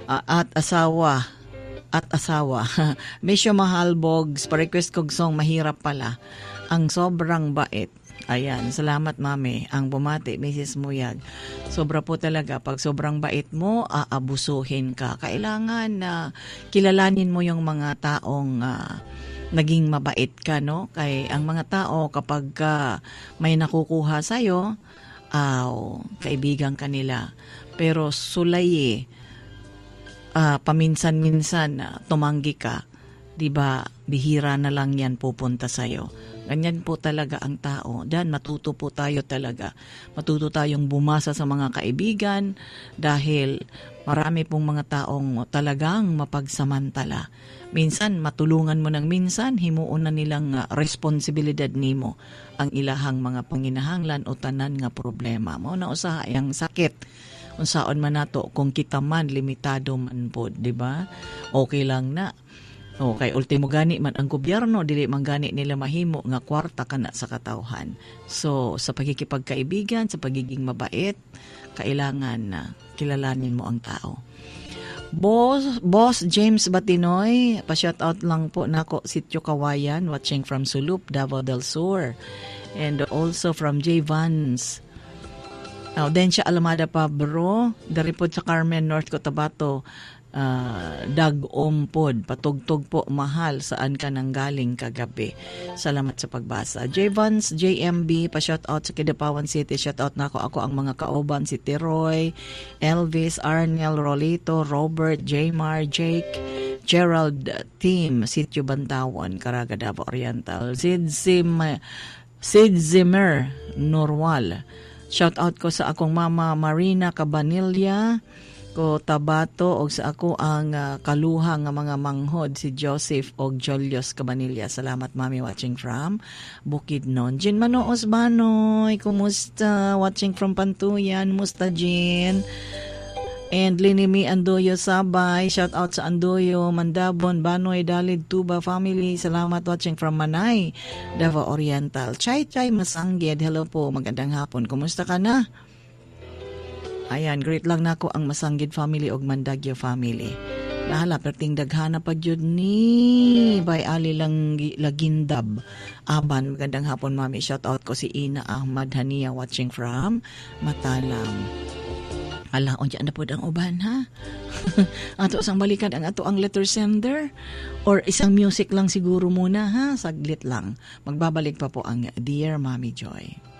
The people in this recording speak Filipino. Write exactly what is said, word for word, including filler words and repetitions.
ah, at asawa at asawa. Misyo Mahal Bogs, pa-request kog song Mahirap Pala. Ang sobrang bait. Ayan, salamat mami. Ang bumati, Missus Muyag. Sobra po talaga. Pag sobrang bait mo, aabusuhin ka. Kailangan na uh, kilalanin mo yung mga taong uh, naging mabait ka, no? Kay ang mga tao kapag uh, may nakukuha sa'yo, uh, kaibigan ka nila. Pero sulay uh, paminsan-minsan uh, tumanggi ka, 'di ba? Bihira na lang 'yan pupunta sa'yo. Ganyan po talaga ang tao. Dan matuto po tayo talaga. Matuto tayong bumasa sa mga kaibigan dahil marami pong mga taong talagang mapagsamantala. Minsan matulungan mo ng minsan, himuon na nilang uh, responsibilidad nimo ang ilahang mga panginahanglan o tanan nga problema. Mao na usaha yang sakit. Unsaon man nato kung kita man limitado man pod, di ba? Okay lang na. Okay, ultimo gani man ang gobyerno, dili man gani nila mahimo nga kwarta kana sa katawhan. So, sa pagkikipagkaibigan, sa pagiging mabait, kailangan na uh, kilalanin mo ang tao. Boss, Boss James Batinoy, pa-shout out lang po nako Sitio Kawayan, watching from Sulup, Davao del Sur. And also from J. Vans. Now, then siya Alamada Pabro, dari po sa Carmen, North Cotabato. Uh, Dag-om pod, patugtog po mahal saan ka nang galing kagabi. Salamat sa pagbasa. J. Vance, J M B, pa-shout out sa Kidapawan City. Shout out na ako. Ako ang mga kauban, si Tiroy, Elvis, Arnel, Rolito, Robert, Jmar, Jake, Gerald, Team, Sitio Bantawan, Caraga, Davao Oriental, Sid Sim, Sid Zimmer, Norwal. Shout out ko sa akong mama Marina Cabanilla, ko Tabato, og sa ako ang uh, kaluha nga mga manghod si Joseph og Julius Cabanilla. Salamat mami, watching from Bukidnon. Jin Manoos Banoy, kumusta? Watching from Pantuyan, musta Jin? And Linimi Andoyo Sabay, shout out sa Andoyo, Mandabon, Banoy, Dalid, Tuba family. Salamat watching from Manay, Davao Oriental. Chay Chay Masangged, hello po, magandang hapon. Kumusta ka na? Ayan, great lang nako ang Masanggid family og Mandagyo family. Nahala, perting daghana pa jud ni by Ali lang Lagindab. Aban, magandang hapon mami. Shout out ko si Ina Ahmad Hania watching from Matalam. Ala, ondiyan na po ang uban ha. Ato sang balikan ang ato ang letter sender or isang music lang siguro muna ha, saglit lang. Magbabalik pa po ang Dear Mommy Joy.